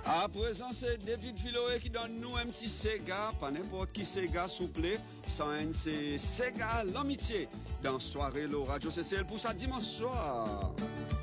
À présent, c'est David Filoé qui donne nous un petit Sega, pas n'importe qui Sega souple, sans un c'est Sega l'amitié. Dans Soirée, le Radio CCL pour sa dimanche soir.